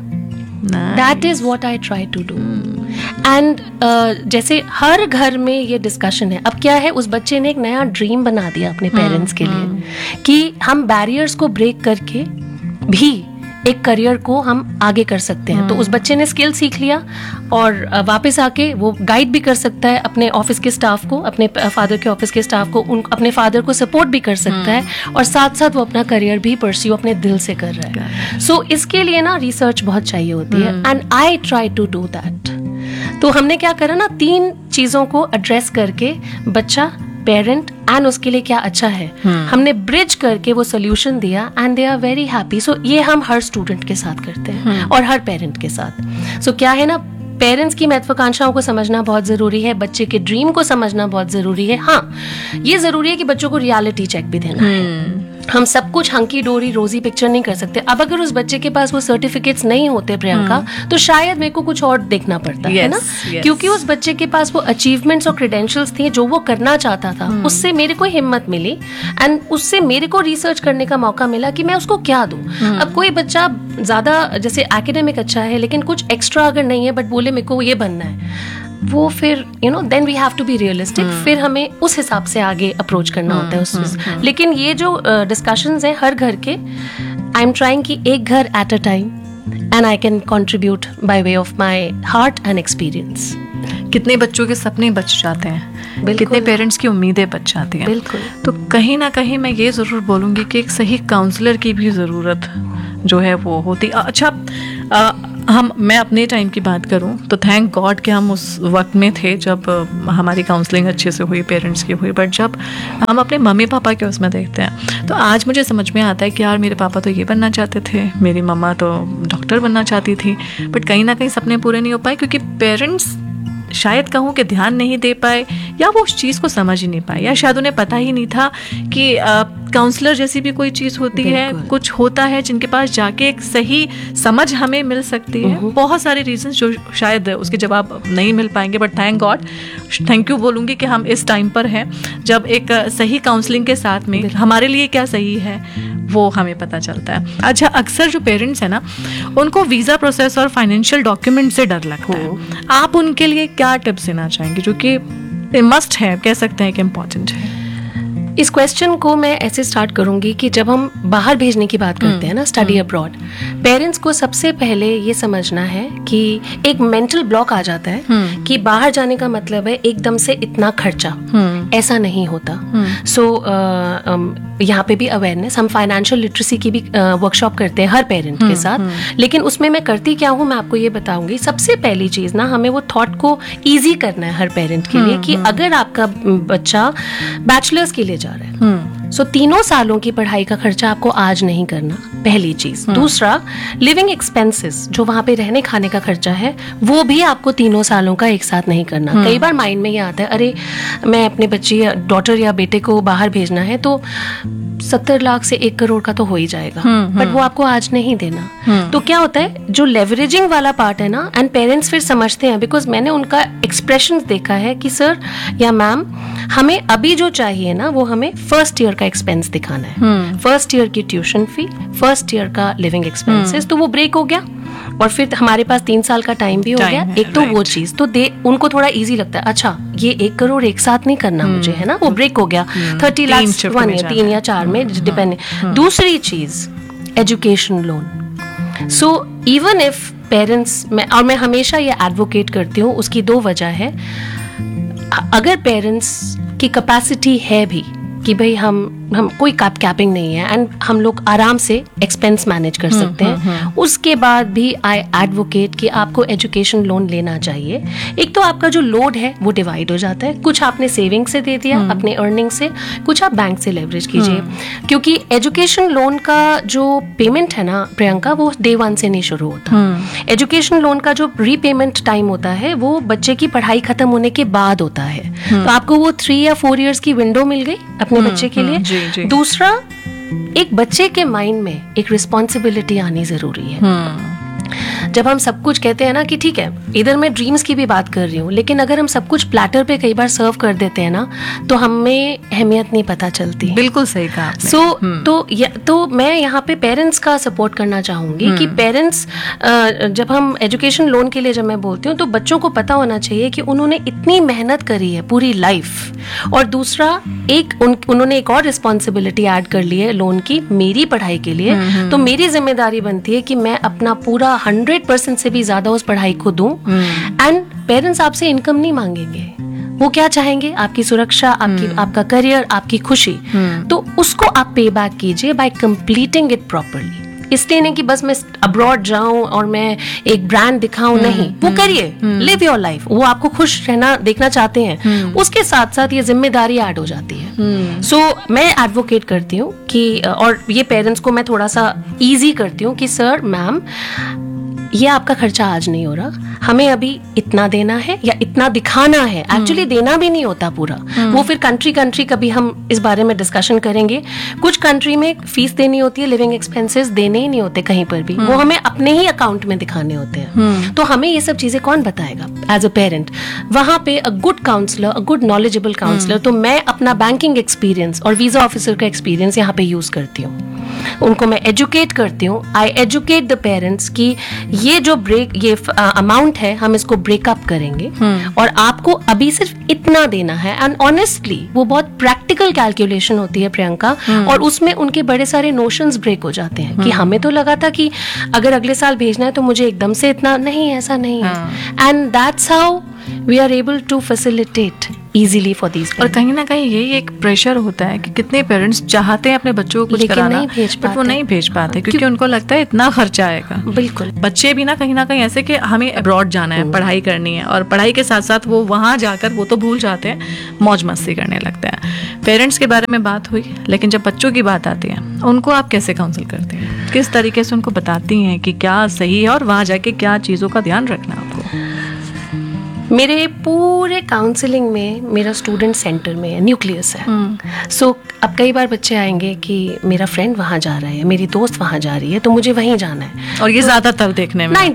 Speaker 3: That is what I try to do. And जैसे हर घर में ये डिस्कशन है। अब क्या है, उस बच्चे ने एक नया ड्रीम बना दिया अपने पेरेंट्स के लिए कि हम बैरियर्स को ब्रेक करके भी एक करियर को हम आगे कर सकते हैं। तो उस बच्चे ने स्किल सीख लिया और वापस आके वो गाइड भी कर सकता है अपने ऑफिस के स्टाफ को, अपने फादर के ऑफिस के स्टाफ को, अपने फादर को सपोर्ट भी कर सकता है, और साथ साथ वो अपना करियर भी परस्यू अपने दिल से कर रहा है। सो इसके लिए ना रिसर्च बहुत चाहिए होती है, and I try to do that. तो हमने क्या करा ना, 3 चीजों को एड्रेस करके बच्चा, पेरेंट एंड उसके लिए क्या अच्छा है, हमने ब्रिज करके वो सोल्यूशन दिया and they are very happy. सो ये हम हर स्टूडेंट के साथ करते हैं और हर पेरेंट के साथ. सो क्या है ना, पेरेंट्स की महत्वाकांक्षाओं को समझना बहुत जरूरी है, बच्चे के ड्रीम को समझना बहुत जरूरी है. हाँ, ये जरूरी है कि बच्चों को रियलिटी चेक भी देना है. हम सब कुछ हंकी डोरी रोजी पिक्चर नहीं कर सकते. अब अगर उस बच्चे के पास वो सर्टिफिकेट्स नहीं होते प्रियंका, तो शायद मेरे को कुछ और देखना पड़ता है ना, क्योंकि उस बच्चे के पास वो अचीवमेंट्स और क्रेडेंशियल्स थे जो वो करना चाहता था. उससे मेरे को हिम्मत मिली एंड उससे मेरे को रिसर्च करने का मौका मिला कि मैं उसको क्या दूं. अब कोई बच्चा ज्यादा जैसे एकेडमिक अच्छा है लेकिन कुछ एक्स्ट्रा अगर नहीं है बट बोले मेरे को ये बनना है, वो फिर then we have to be realistic. फिर हमें उस हिसाब से आगे अप्रोच करना होता है उस चीज. लेकिन ये जो डिस्कशंस हैं हर घर के, आई एम ट्राइंग कि एक घर at a time and I can contribute by way of my heart and experience.
Speaker 2: कितने बच्चों के सपने बच जाते हैं, कितने पेरेंट्स की उम्मीदें बच जाती हैं.
Speaker 3: बिल्कुल.
Speaker 2: तो कहीं ना कहीं मैं ये ज़रूर बोलूँगी कि एक सही काउंसलर की भी ज़रूरत जो है वो होती. अच्छा, मैं अपने टाइम की बात करूं तो थैंक गॉड कि हम उस वक्त में थे जब हमारी काउंसलिंग अच्छे से हुई, पेरेंट्स की हुई. बट जब हम अपने मम्मी पापा के उसमें देखते हैं तो आज मुझे समझ में आता है कि यार मेरे पापा तो ये बनना चाहते थे, मेरी मम्मा तो डॉक्टर बनना चाहती थी, बट कहीं ना कहीं सपने पूरे नहीं हो पाए क्योंकि पेरेंट्स शायद कहूँ कि ध्यान नहीं दे पाए या वो उस चीज़ को समझ ही नहीं पाए, या शायद उन्हें पता ही नहीं था कि काउंसलर जैसी भी कोई चीज़ होती है, कुछ होता है जिनके पास जाके एक सही समझ हमें मिल सकती है. बहुत सारे रीजंस जो शायद उसके जवाब नहीं मिल पाएंगे, but thank God, thank you बोलूँगी कि हम इस टाइम पर हैं जब एक सही काउंसलिंग के साथ में हमारे लिए क्या सही है वो हमें पता चलता है. अच्छा, अक्सर जो पेरेंट्स हैं ना उनको वीज़ा प्रोसेस और फाइनेंशियल डॉक्यूमेंट से डर लगता है. आप उनके लिए क्या टिप्स देना चाहेंगे जो कि मस्ट है, कह सकते हैं कि इम्पॉर्टेंट है?
Speaker 3: इस क्वेश्चन को मैं ऐसे स्टार्ट करूंगी कि जब हम बाहर भेजने की बात करते हैं ना, स्टडी अब्रॉड, पेरेंट्स को सबसे पहले ये समझना है कि एक मेंटल ब्लॉक आ जाता है कि बाहर जाने का मतलब है एकदम से इतना खर्चा. ऐसा नहीं होता. सो यहाँ पे भी अवेयरनेस, हम फाइनेंशियल लिटरेसी की भी वर्कशॉप करते हैं हर पेरेंट के साथ. लेकिन उसमें मैं करती क्या हूँ मैं आपको ये बताऊंगी. सबसे पहली चीज ना, हमें वो थॉट को ईजी करना है हर पेरेंट के लिए कि अगर आपका बच्चा बैचलर्स के लिए जा रहा है, सो 3 सालों की पढ़ाई का खर्चा आपको आज नहीं करना, पहली चीज. दूसरा, लिविंग एक्सपेंसेस, जो वहां पे रहने खाने का खर्चा है, वो भी आपको 3 सालों का एक साथ नहीं करना. कई बार माइंड में ये आता है, अरे मैं अपने बच्चे या डॉटर या बेटे को बाहर भेजना है तो 70 लाख से 1 करोड़ का तो हो ही जाएगा, बट वो आपको आज नहीं देना. तो क्या होता है, जो लेवरेजिंग वाला पार्ट है ना, एंड पेरेंट्स फिर समझते हैं, बिकॉज मैंने उनका एक्सप्रेशन देखा है कि सर या मैम, हमें अभी जो चाहिए ना वो हमें फर्स्ट ईयर का एक्सपेंस दिखाना है. फर्स्ट ईयर की ट्यूशन फी, फर्स्ट ईयर का लिविंग एक्सपेंसेस, तो वो ब्रेक हो गया और फिर हमारे पास 3 साल का टाइम भी हो गया. एक तो वो चीज तो उनको थोड़ा इजी लगता है, अच्छा ये 1 करोड़ एक साथ नहीं करना मुझे, है ना, वो ब्रेक हो गया. 30 लाख 3 या 4 में डिपेंड. दूसरी चीज, education loan. So even if parents, मैं हमेशा ये एडवोकेट करती हूँ, उसकी 2 वजह है. अगर पेरेंट्स की कैपेसिटी है भी कि भाई हम कोई कैपिंग नहीं है एंड हम लोग आराम से एक्सपेंस मैनेज कर सकते हैं, उसके बाद भी आई एडवोकेट कि आपको एजुकेशन लोन लेना चाहिए. एक तो आपका जो लोड है वो डिवाइड हो जाता है, कुछ आपने सेविंग से दे दिया अपने अर्निंग से, कुछ आप बैंक से लेवरेज कीजिए. क्योंकि एजुकेशन लोन का जो पेमेंट है ना प्रियंका, वो डे 1 से नहीं शुरू होता. एजुकेशन लोन का जो रीपेमेंट टाइम होता है वो बच्चे की पढ़ाई खत्म होने के बाद होता है. तो आपको वो 3 या 4 ईयर्स की विंडो मिल गई अपने बच्चे के लिए. दूसरा, एक बच्चे के माइंड में एक रिस्पॉन्सिबिलिटी आनी जरूरी है. जब हम सब कुछ कहते हैं ना कि ठीक है, इधर मैं ड्रीम्स की भी बात कर रही हूँ, लेकिन अगर हम सब कुछ प्लेटर पे कई बार सर्व कर देते हैं ना, तो हमें अहमियत नहीं पता चलती.
Speaker 2: बिल्कुल सही कहा आपने.
Speaker 3: तो मैं यहाँ पे पेरेंट्स का सपोर्ट करना चाहूंगी कि पेरेंट्स, जब हम एजुकेशन लोन के लिए जब मैं बोलती हूँ, तो बच्चों को पता होना चाहिए कि उन्होंने इतनी मेहनत करी है पूरी लाइफ. और दूसरा, उन्होंने एक और रिस्पॉन्सिबिलिटी ऐड कर ली है लोन की, मेरी पढ़ाई के लिए. तो मेरी जिम्मेदारी बनती है कि मैं अपना पूरा 100% से भी ज्यादा उस पढ़ाई को दूं. एंड पेरेंट्स आपसे इनकम नहीं मांगेंगे, वो क्या चाहेंगे, आपकी सुरक्षा, आपका करियर, आपकी खुशी. तो उसको आप पे बैक कीजिए बाय कंप्लीटिंग इट प्रॉपरली. इसलिए नहीं कि बस मैं अब्रॉड जाऊं और मैं एक ब्रांड दिखाऊं, नहीं, वो करिए, लिव योर लाइफ, वो आपको खुश रहना देखना चाहते हैं, उसके साथ साथ ये जिम्मेदारी ऐड हो जाती है। सो मैं एडवोकेट करती हूँ कि और ये पेरेंट्स को मैं थोड़ा सा इजी करती हूँ कि सर मैम ये आपका खर्चा आज नहीं हो रहा, हमें अभी इतना देना है या इतना दिखाना है। एक्चुअली देना भी नहीं होता पूरा, वो फिर कंट्री कभी हम इस बारे में डिस्कशन करेंगे। कुछ कंट्री में फीस देनी होती है, लिविंग एक्सपेंसेस देने ही नहीं होते कहीं पर भी, वो हमें अपने ही अकाउंट में दिखाने होते हैं। तो हमें ये सब चीजें कौन बताएगा एज अ पेरेंट? वहां पे a good counsellor, a good knowledgeable counsellor. तो मैं अपना बैंकिंग एक्सपीरियंस और वीजा ऑफिसर का एक्सपीरियंस यहाँ पे यूज करती हूँ, उनको मैं एजुकेट करती हूँ। आई एजुकेट द पेरेंट्स कि ये जो ये अमाउंट है हम इसको ब्रेकअप करेंगे और आपको अभी सिर्फ इतना देना है। एंड ऑनेस्टली वो बहुत प्रैक्टिकल कैलकुलेशन होती है प्रियंका, और उसमें उनके बड़े सारे नोशंस ब्रेक हो जाते हैं कि हमें तो लगा था कि अगर अगले साल भेजना है तो मुझे एकदम से इतना नहीं, ऐसा नहीं है। And that's how we are able to facilitate easily for these.
Speaker 2: और कहीं ना कहीं यही एक प्रेशर होता है कि कितने पेरेंट्स चाहते हैं अपने बच्चों को कुछ
Speaker 3: लेकिन
Speaker 2: कराना,
Speaker 3: नहीं भेज
Speaker 2: बट वो नहीं भेज पाते क्योंकि उनको लगता है इतना खर्चा आएगा।
Speaker 3: बिल्कुल,
Speaker 2: बच्चे भी ना कहीं ऐसे कि हमें अब्रॉड जाना है, पढ़ाई करनी है, और पढ़ाई के साथ साथ वो वहाँ जाकर वो तो भूल जाते हैं, मौज मस्ती करने लगते हैं। पेरेंट्स के बारे में बात हुई, लेकिन जब बच्चों की बात आती है उनको आप कैसे काउंसिल करते हैं? किस तरीके से उनको बताती हैं कि क्या सही है और वहाँ जाके क्या चीज़ों का ध्यान रखना है आपको?
Speaker 3: मेरे पूरे काउंसलिंग में मेरा स्टूडेंट सेंटर में न्यूक्लियस है। सो अब कई बार बच्चे आएंगे कि मेरा फ्रेंड वहाँ जा रहा है, मेरी दोस्त वहाँ जा रही है, तो मुझे वहीं जाना है।
Speaker 2: और ये ज्यादातर देखने में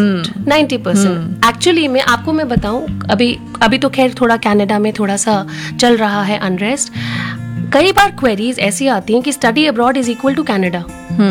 Speaker 3: 90% एक्चुअली मैं आपको मैं बताऊं, अभी तो खैर थोड़ा कनाडा में थोड़ा सा चल रहा है अनरेस्ट। कई बार क्वेरीज ऐसी आती हैं कि study abroad is equal to Canada.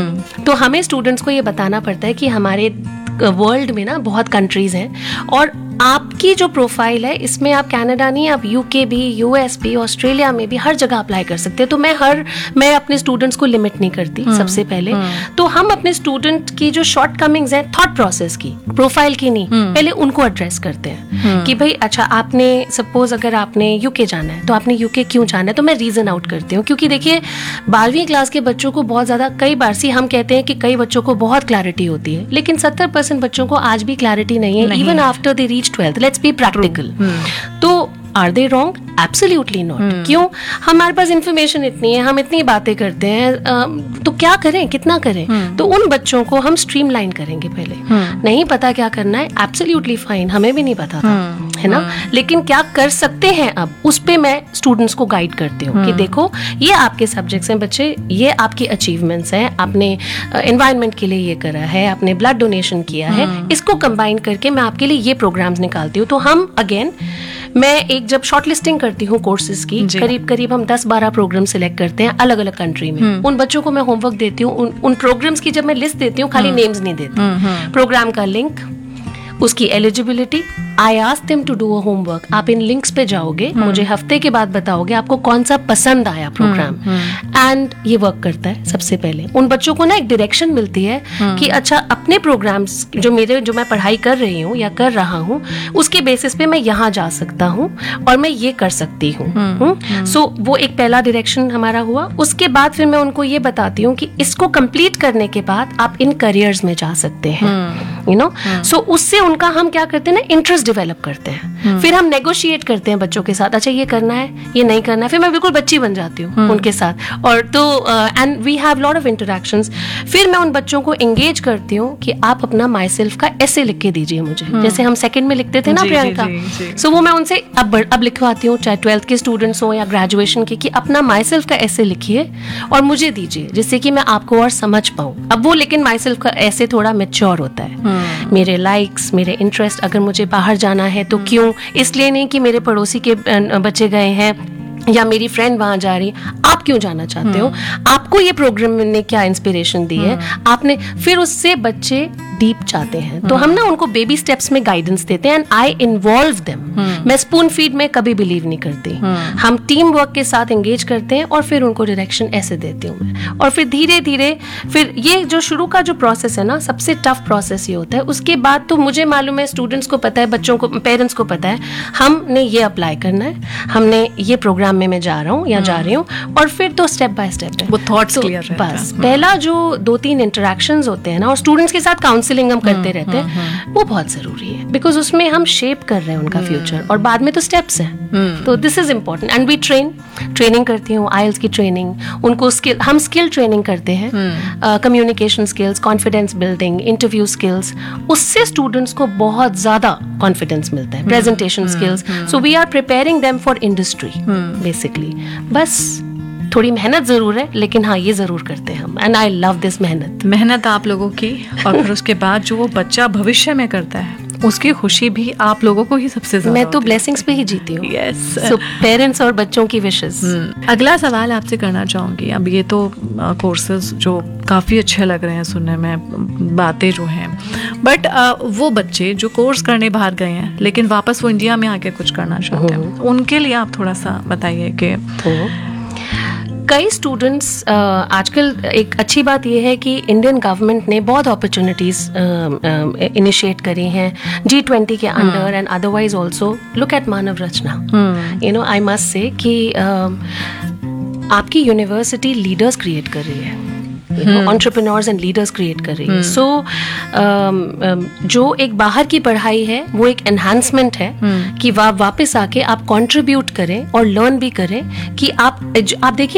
Speaker 3: तो हमें स्टूडेंट्स को ये बताना पड़ता है कि हमारे वर्ल्ड में ना बहुत कंट्रीज हैं, और आपकी जो प्रोफाइल है इसमें आप कनाडा नहीं, आप यूके भी, यूएस भी, ऑस्ट्रेलिया में भी हर जगह अप्लाई कर सकते हैं। तो मैं अपने स्टूडेंट्स को लिमिट नहीं करती सबसे पहले। तो हम अपने स्टूडेंट की जो शॉर्ट कमिंग्स हैं थॉट प्रोसेस की, प्रोफाइल की नहीं, पहले उनको एड्रेस करते हैं कि भाई अच्छा आपने सपोज अगर आपने यूके जाना है तो आपने यूके क्यों जाना है, तो मैं रीजन आउट करती हूँ। क्योंकि देखिए 12वीं क्लास के बच्चों को बहुत ज्यादा, कई बार हम कहते हैं कि कई बच्चों को बहुत क्लैरिटी होती है, लेकिन 70% बच्चों को आज भी क्लैरिटी नहीं है, even after they reach 12th। Let's be practical. तो are they wrong? Absolutely not. क्यों? हमारे पास इंफॉर्मेशन इतनी है, हम इतनी बातें करते हैं, तो क्या करें, कितना करें? तो उन बच्चों को हम स्ट्रीमलाइन करेंगे पहले। नहीं पता क्या करना है, एब्सोल्युटली फाइन, हमें भी नहीं पता था, है ना, लेकिन क्या कर सकते हैं अब, उस पे मैं स्टूडेंट्स को गाइड करती हूँ कि देखो ये आपके सब्जेक्ट्स हैं बच्चे, ये आपकी अचीवमेंट्स हैं, आपने एनवायरनमेंट के लिए ये करा है, आपने ब्लड डोनेशन किया है, इसको कंबाइन करके मैं आपके लिए ये प्रोग्राम्स निकालती हूँ। तो हम अगेन मैं एक जब शॉर्टलिस्टिंग करती हूँ कोर्सेज की, करीब हम 10-12 प्रोग्राम सिलेक्ट करते हैं अलग अलग कंट्री में। उन बच्चों को मैं होमवर्क देती हूँ, उन प्रोग्राम्स की जब मैं लिस्ट देती हूँ, खाली नेम्स नहीं देती, प्रोग्राम का लिंक, उसकी eligibility, I ask them to do a homework. आप इन लिंक्स पे जाओगे, मुझे हफ्ते के बाद बताओगे आपको कौन सा पसंद आया प्रोग्राम, एंड ये वर्क करता है। सबसे पहले उन बच्चों को ना एक डायरेक्शन मिलती है कि अच्छा अपने प्रोग्राम्स जो मैं पढ़ाई कर रही हूँ या कर रहा हूँ, उसके बेसिस पे मैं यहाँ जा सकता हूँ और मैं ये कर सकती हूँ। सो वो एक पहला डायरेक्शन हमारा हुआ। उसके बाद फिर मैं उनको ये बताती हूँ कि इसको कंप्लीट करने के बाद आप इन करियर्स में जा सकते हैं, यू नो। सो उससे उनका हम क्या करते हैं ना, इंटरेस्ट डेवलप करते हैं। फिर हम नेगोशिएट करते हैं बच्चों के साथ, अच्छा ये करना है, ये नहीं करना है। फिर मैं बिल्कुल बच्ची बन जाती हूँ उनके साथ, और तो and we have lot of interactions. फिर मैं उन बच्चों को एंगेज करती हूँ कि आप अपना माई सेल्फ का ऐसे लिख के दीजिए मुझे, जैसे हम सेकंड में लिखते थे ना प्रियंका। सो वो मैं उनसे अब लिखवाती हूँ, चाहे 12th के स्टूडेंट्स हो या ग्रेजुएशन के, कि अपना माई सेल्फ का ऐसे लिखिए और मुझे दीजिए, जिससे कि मैं आपको और समझ पाऊँ। अब वो लेकिन माई सेल्फ का ऐसे थोड़ा मैच्योर होता है, मेरे लाइक्स, मेरे इंटरेस्ट, अगर मुझे बाहर जाना है तो क्यों, इसलिए नहीं कि मेरे पड़ोसी के बच्चे गए हैं या मेरी फ्रेंड वहां जा रही है, आप क्यों जाना चाहते हो, आपको ये प्रोग्राम ने क्या इंस्पिरेशन दी है आपने। फिर उससे बच्चे डीप चाहते हैं तो हम ना उनको बेबी स्टेप्स में गाइडेंस देते हैं एंड आई इन्वॉल्व देम। मैं स्पून फीड में कभी बिलीव नहीं करती। हम टीम वर्क के साथ एंगेज करते हैं और फिर उनको डायरेक्शन ऐसे देती हूँ मैं, और फिर धीरे धीरे फिर ये जो शुरू का जो प्रोसेस है ना, सबसे टफ प्रोसेस ये होता है। उसके बाद तो मुझे मालूम है, स्टूडेंट्स को पता है, बच्चों को, पेरेंट्स को पता है, हमने ये अप्लाई करना है, हमने ये प्रोग्राम में मैं जा रहा हूँ या जा रही हूँ, और फिर तो स्टेप बाय स्टेप है
Speaker 2: वो थॉट्स क्लियर रहता है।
Speaker 3: बस पहला जो 2-3 इंटरेक्शंस होते हैं ना, और स्टूडेंट्स के साथ काउंसलिंग हम करते रहते हैं, वो बहुत जरूरी है, बिकॉज उसमें हम शेप कर रहे हैं उनका फ्यूचर, और बाद में तो स्टेप्स हैं। तो this is important and we training करती हूँ, आईएलटीएस की ट्रेनिंग, उनको स्किल, हम स्किल ट्रेनिंग करते हैं, communication skills, confidence building, interview skills, उससे स्टूडेंट्स को बहुत ज्यादा कॉन्फिडेंस मिलता है, presentation skills. So we are preparing them for industry basically. बस थोड़ी मेहनत जरूर है, लेकिन हाँ ये जरूर करते हैं हम, एंड आई लव दिस मेहनत
Speaker 2: आप लोगों की, और फिर उसके बाद जो वो बच्चा भविष्य में करता है उसकी खुशी भी आप लोगों को ही सबसे ज्यादा।
Speaker 3: मैं तो ब्लेसिंग्स पे ही जीती हूँ।
Speaker 2: यस,
Speaker 3: सो पेरेंट्स और बच्चों की विशेस।
Speaker 2: अगला सवाल आपसे करना चाहूंगी। अब ये तो कोर्सेज जो काफ़ी अच्छे लग रहे हैं सुनने में, बातें जो हैं, बट वो बच्चे जो कोर्स करने बाहर गए हैं लेकिन वापस वो इंडिया में आके कुछ करना चाहते हैं, उनके लिए आप थोड़ा सा बताइए कि
Speaker 3: कई स्टूडेंट्स आजकल, एक अच्छी बात यह है कि इंडियन गवर्नमेंट ने बहुत अपॉर्चुनिटीज इनिशिएट करी हैं G20 के under and otherwise also. Look at Manav Rachna, you know, I must say कि आपकी यूनिवर्सिटी लीडर्स क्रिएट कर रही है, एंटरप्रेन्योर्स एंड लीडर्स क्रिएट कर रही है। सो जो एक बाहर की पढ़ाई है वो एक एनहांसमेंट है कि वापस आके आप कंट्रीब्यूट करें और लर्न भी करें कि आप देखिए